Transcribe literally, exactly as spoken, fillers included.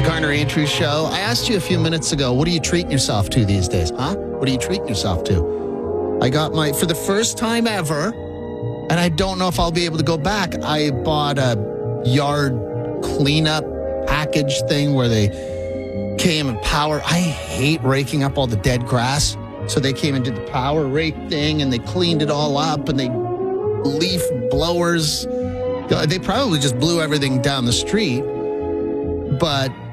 Garner Andrews Show. I asked you a few minutes ago, what are you treating yourself to these days, huh? What are you treating yourself to? I got my, for the first time ever, and I don't know if I'll be able to go back, I bought a yard cleanup package thing where they came and power. I hate raking up all the dead grass. So they came and did the power rake thing, and they cleaned it all up, and they leaf blowers. They probably just blew everything down the street, but